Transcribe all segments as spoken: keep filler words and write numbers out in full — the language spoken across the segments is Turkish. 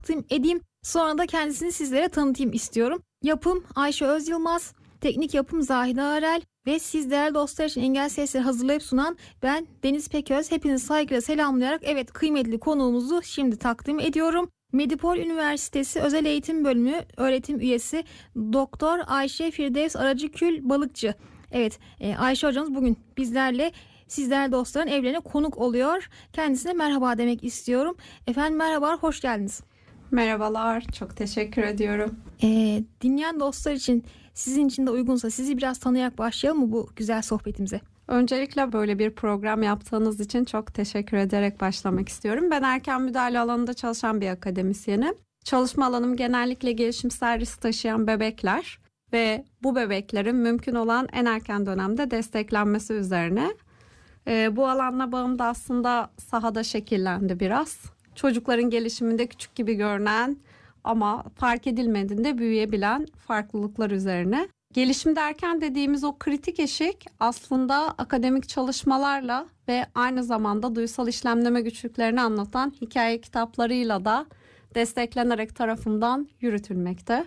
takdim edeyim. Sonra da kendisini sizlere tanıtayım istiyorum. Yapım Ayşe Özyılmaz, teknik yapım Zahide Arel ve siz değerli dostlar için Engel Sesleri hazırlayıp sunan ben Deniz Peköz. Hepinizi saygıyla selamlayarak evet kıymetli konuğumuzu şimdi takdim ediyorum. Medipol Üniversitesi Özel Eğitim Bölümü öğretim üyesi Doktor Ayşe Firdevs Aracıkül Balıkçı. Evet Ayşe hocamız bugün bizlerle sizler dostların evlerine konuk oluyor. Kendisine merhaba demek istiyorum. Efendim merhabalar, hoş geldiniz. Merhabalar, çok teşekkür ediyorum. Ee, dinleyen dostlar için sizin için de uygunsa sizi biraz tanıyarak başlayalım mı bu güzel sohbetimize? Öncelikle böyle bir program yaptığınız için çok teşekkür ederek başlamak istiyorum. Ben erken müdahale alanında çalışan bir akademisyenim. Çalışma alanım genellikle gelişimsel risk taşıyan bebekler ve bu bebeklerin mümkün olan en erken dönemde desteklenmesi üzerine. Ee, bu alanla bağım da aslında sahada şekillendi biraz. Çocukların gelişiminde küçük gibi görünen ama fark edilmediğinde büyüyebilen farklılıklar üzerine. Gelişim derken dediğimiz o kritik eşik aslında akademik çalışmalarla ve aynı zamanda duysal işlemleme güçlüklerini anlatan hikaye kitaplarıyla da desteklenerek tarafımdan yürütülmekte.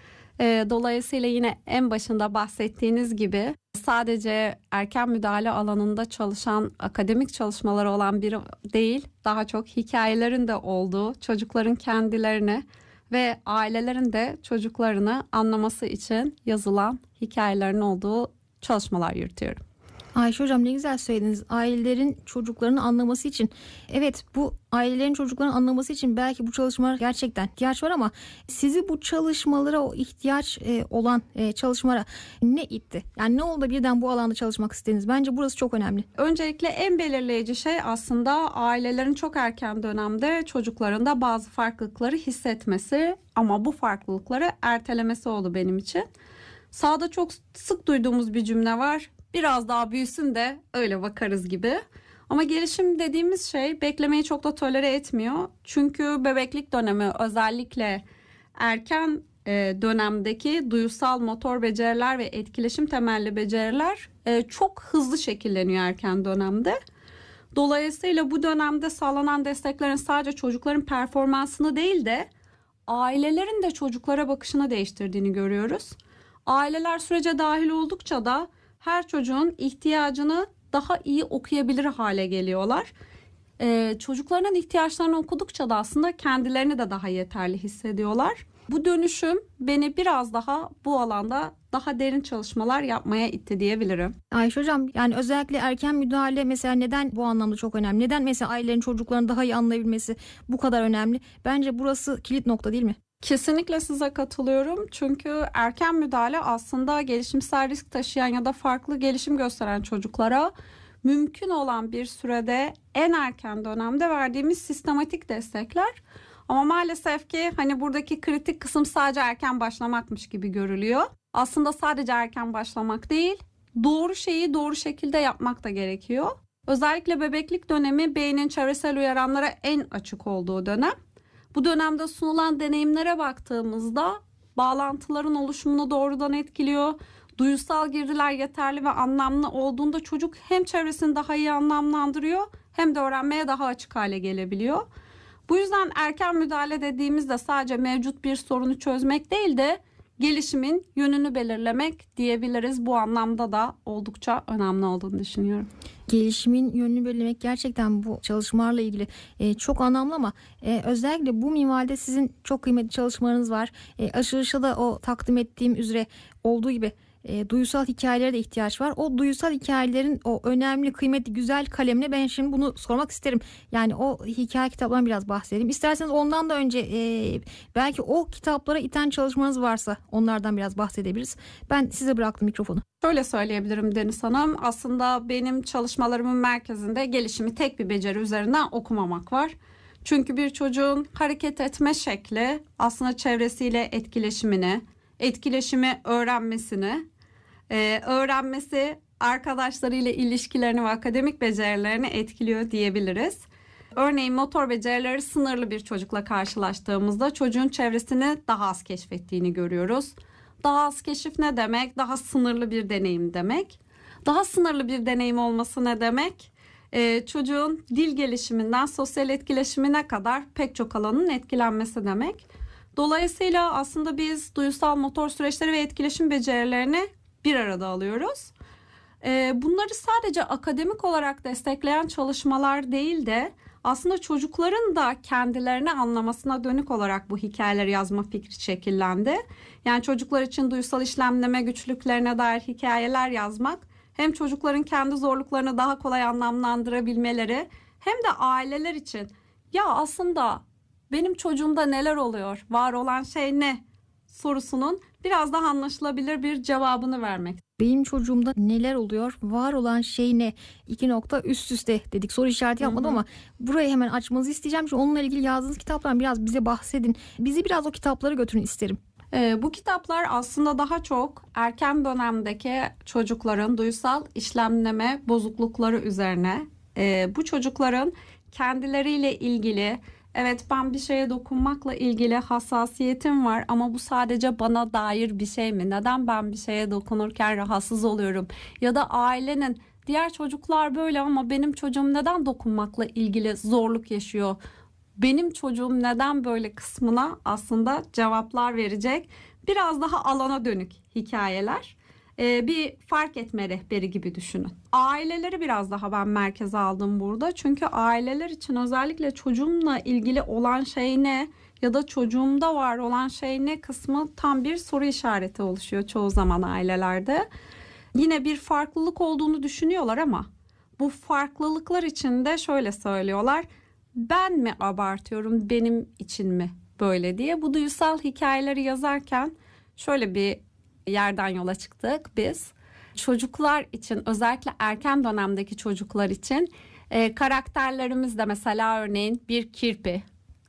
Dolayısıyla yine en başında bahsettiğiniz gibi sadece erken müdahale alanında çalışan akademik çalışmaları olan biri değil, daha çok hikayelerin de olduğu, çocukların kendilerini ve ailelerin de çocuklarını anlaması için yazılan hikayelerin olduğu çalışmalar yürütüyorum. Ayşe hocam ne güzel söylediniz. Ailelerin çocuklarını anlaması için. Evet, bu ailelerin çocuklarını anlaması için belki bu çalışmalar gerçekten ihtiyaç var ama sizi bu çalışmalara, o ihtiyaç e, olan e, çalışmalara ne itti? Yani ne oldu birden bu alanda çalışmak istediniz? Bence burası çok önemli. Öncelikle en belirleyici şey aslında ailelerin çok erken dönemde çocuklarında bazı farklılıkları hissetmesi ama bu farklılıkları ertelemesi oldu benim için. Sahada çok sık duyduğumuz bir cümle var. Biraz daha büyüsün de öyle bakarız gibi. Ama gelişim dediğimiz şey beklemeyi çok da tolere etmiyor. Çünkü bebeklik dönemi özellikle erken dönemdeki duysal motor beceriler ve etkileşim temelli beceriler çok hızlı şekilleniyor erken dönemde. Dolayısıyla bu dönemde sağlanan desteklerin sadece çocukların performansını değil de ailelerin de çocuklara bakışını değiştirdiğini görüyoruz. Aileler sürece dahil oldukça da her çocuğun ihtiyacını daha iyi okuyabilir hale geliyorlar. Ee, çocukların ihtiyaçlarını okudukça da aslında kendilerini de daha yeterli hissediyorlar. Bu dönüşüm beni biraz daha bu alanda daha derin çalışmalar yapmaya itti diyebilirim. Ayşe hocam, yani özellikle erken müdahale mesela neden bu anlamda çok önemli? Neden mesela ailelerin çocuklarını daha iyi anlayabilmesi bu kadar önemli? Bence burası kilit nokta değil mi? Kesinlikle size katılıyorum. Çünkü erken müdahale aslında gelişimsel risk taşıyan ya da farklı gelişim gösteren çocuklara mümkün olan bir sürede en erken dönemde verdiğimiz sistematik destekler. Ama maalesef ki hani buradaki kritik kısım sadece erken başlamakmış gibi görülüyor. Aslında sadece erken başlamak değil, doğru şeyi doğru şekilde yapmak da gerekiyor. Özellikle bebeklik dönemi beynin çevresel uyaranlara en açık olduğu dönem. Bu dönemde sunulan deneyimlere baktığımızda bağlantıların oluşumunu doğrudan etkiliyor. Duysal girdiler yeterli ve anlamlı olduğunda çocuk hem çevresini daha iyi anlamlandırıyor hem de öğrenmeye daha açık hale gelebiliyor. Bu yüzden erken müdahale dediğimizde sadece mevcut bir sorunu çözmek değil de gelişimin yönünü belirlemek diyebiliriz. Bu anlamda da oldukça önemli olduğunu düşünüyorum. Gelişimin yönünü belirlemek gerçekten bu çalışmalarla ilgili e, çok anlamlı ama e, özellikle bu minvalde sizin çok kıymetli çalışmalarınız var. E, aşırışa da o takdim ettiğim üzere olduğu gibi e, duysal hikayelere de ihtiyaç var. O duysal hikayelerin o önemli, kıymetli, güzel kalemine ben şimdi bunu sormak isterim. Yani o hikaye kitaplarından biraz bahsedelim. İsterseniz ondan da önce e, belki o kitaplara iten çalışmanız varsa onlardan biraz bahsedebiliriz. Ben size bıraktım mikrofonu. Şöyle söyleyebilirim Deniz Hanım. Aslında benim çalışmalarımın merkezinde gelişimi tek bir beceri üzerinden okumamak var. Çünkü bir çocuğun hareket etme şekli aslında çevresiyle etkileşimini, etkileşimi öğrenmesini, e, öğrenmesi arkadaşlarıyla ilişkilerini ve akademik becerilerini etkiliyor diyebiliriz. Örneğin motor becerileri sınırlı bir çocukla karşılaştığımızda çocuğun çevresini daha az keşfettiğini görüyoruz. Daha az keşif ne demek? Daha sınırlı bir deneyim demek. Daha sınırlı bir deneyim olması ne demek? e, çocuğun dil gelişiminden sosyal etkileşimine kadar pek çok alanın etkilenmesi demek. Dolayısıyla aslında biz duysal motor süreçleri ve etkileşim becerilerini bir arada alıyoruz. E, bunları sadece akademik olarak destekleyen çalışmalar değil de aslında çocukların da kendilerini anlamasına dönük olarak bu hikayeleri yazma fikri şekillendi. Yani çocuklar için duysal işlemleme güçlüklerine dair hikayeler yazmak hem çocukların kendi zorluklarını daha kolay anlamlandırabilmeleri hem de aileler için ya aslında benim çocuğumda neler oluyor, var olan şey ne sorusunun biraz daha anlaşılabilir bir cevabını vermek. Benim çocuğumda neler oluyor? Var olan şey ne? İki nokta üst üste dedik. Soru işareti yapmadım ama burayı hemen açmanızı isteyeceğim. Çünkü onunla ilgili yazdığınız kitaplardan biraz bize bahsedin. Bizi biraz o kitaplara götürün isterim. Ee, bu kitaplar aslında daha çok erken dönemdeki çocukların duysal işlemleme bozuklukları üzerine. Ee, bu çocukların kendileriyle ilgili, evet ben bir şeye dokunmakla ilgili hassasiyetim var ama bu sadece bana dair bir şey mi? Neden ben bir şeye dokunurken rahatsız oluyorum? Ya da ailenin diğer çocuklar böyle ama benim çocuğum neden dokunmakla ilgili zorluk yaşıyor? Benim çocuğum neden böyle kısmına aslında cevaplar verecek biraz daha alana dönük hikayeler. Ee, bir fark etme rehberi gibi düşünün. Aileleri biraz daha ben merkeze aldım burada. Çünkü aileler için özellikle çocuğumla ilgili olan şey ne ya da çocuğumda var olan şey ne kısmı tam bir soru işareti oluşuyor çoğu zaman ailelerde. Yine bir farklılık olduğunu düşünüyorlar ama bu farklılıklar için de şöyle söylüyorlar. Ben mi abartıyorum, benim için mi böyle diye. Bu duysal hikayeleri yazarken şöyle bir yerden yola çıktık biz. Çocuklar için, özellikle erken dönemdeki çocuklar için e, karakterlerimiz de mesela örneğin bir kirpi,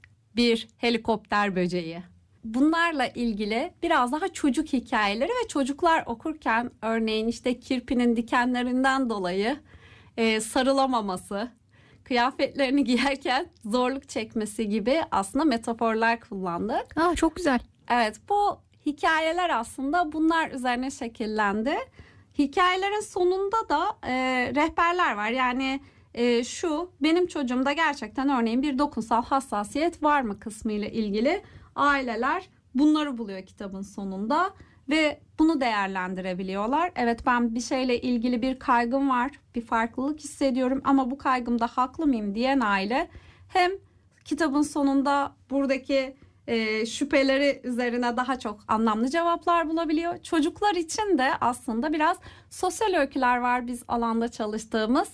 bir helikopter böceği. Bunlarla ilgili biraz daha çocuk hikayeleri ve çocuklar okurken örneğin işte kirpinin dikenlerinden dolayı e, sarılamaması, kıyafetlerini giyerken zorluk çekmesi gibi aslında metaforlar kullandık. Aa, çok güzel. Evet, bu hikayeler aslında bunlar üzerine şekillendi. Hikayelerin sonunda da e, rehberler var. Yani e, şu benim çocuğumda gerçekten örneğin bir dokunsal hassasiyet var mı kısmı ile ilgili aileler bunları buluyor kitabın sonunda ve bunu değerlendirebiliyorlar. Evet, ben bir şeyle ilgili bir kaygım var, bir farklılık hissediyorum ama bu kaygımda haklı mıyım diyen aile hem kitabın sonunda buradaki e, şüpheleri üzerine daha çok anlamlı cevaplar bulabiliyor. Çocuklar için de aslında biraz sosyal öyküler var biz alanda çalıştığımız.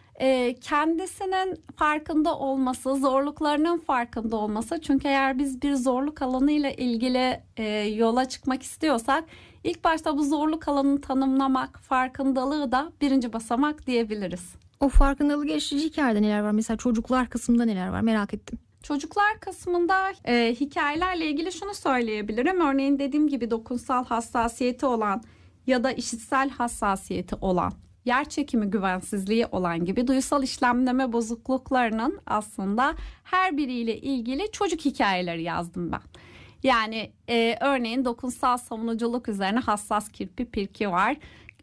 E, kendisinin farkında olması, zorluklarının farkında olması. Çünkü eğer biz bir zorluk alanıyla ilgili e, yola çıkmak istiyorsak ilk başta bu zorluk alanını tanımlamak, farkındalığı da birinci basamak diyebiliriz. O farkındalığı geliştirici hikayede neler var? Mesela çocuklar kısmında neler var? Merak ettim. Çocuklar kısmında e, hikayelerle ilgili şunu söyleyebilirim. Örneğin dediğim gibi dokunsal hassasiyeti olan ya da işitsel hassasiyeti olan, yer çekimi güvensizliği olan gibi duysal işlemleme bozukluklarının aslında her biriyle ilgili çocuk hikayeleri yazdım ben. Yani e, örneğin dokunsal savunuculuk üzerine hassas kirpi Pirki var.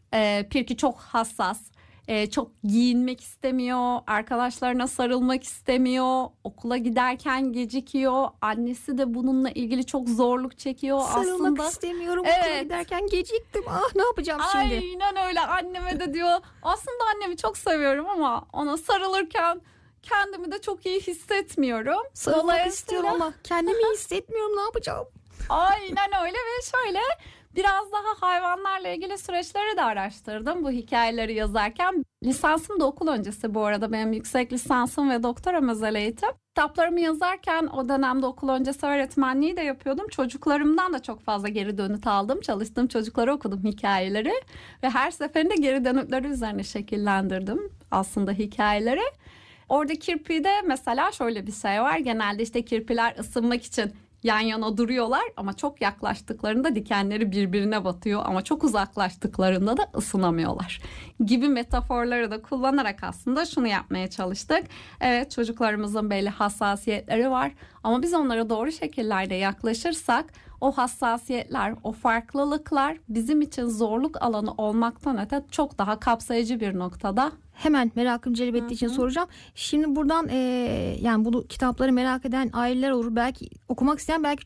E, Pirki çok hassas. Ee, çok giyinmek istemiyor, arkadaşlarına sarılmak istemiyor, okula giderken gecikiyor, annesi de bununla ilgili çok zorluk çekiyor. Sarılmak aslında istemiyorum, evet. Okula giderken geciktim, ah ne yapacağım şimdi? Aynen öyle, anneme de diyor aslında annemi çok seviyorum ama ona sarılırken kendimi de çok iyi hissetmiyorum. Sarılmak istiyorum ama kendimi iyi hissetmiyorum, ne yapacağım? Aynen öyle ve şöyle biraz daha hayvanlarla ilgili süreçleri de araştırdım bu hikayeleri yazarken. Lisansım da okul öncesi bu arada, benim yüksek lisansım ve doktoram özel eğitim. Kitaplarımı yazarken o dönemde okul öncesi öğretmenliği de yapıyordum. Çocuklarımdan da çok fazla geri dönüt aldım. Çalıştığım çocuklara okudum hikayeleri ve her seferinde geri dönütleri üzerine şekillendirdim aslında hikayeleri. Orada kirpide mesela şöyle bir şey var. Genelde işte kirpiler ısınmak için yan yana duruyorlar ama çok yaklaştıklarında dikenleri birbirine batıyor ama çok uzaklaştıklarında da ısınamıyorlar gibi metaforları da kullanarak aslında şunu yapmaya çalıştık. Evet, çocuklarımızın belli hassasiyetleri var Ama biz onlara doğru şekillerde yaklaşırsak o hassasiyetler, o farklılıklar bizim için zorluk alanı olmaktan öte çok daha kapsayıcı bir noktada. Hemen merakım celbettiği için soracağım. Şimdi buradan e, yani bunu kitapları merak eden aileler olur. Belki okumak isteyen belki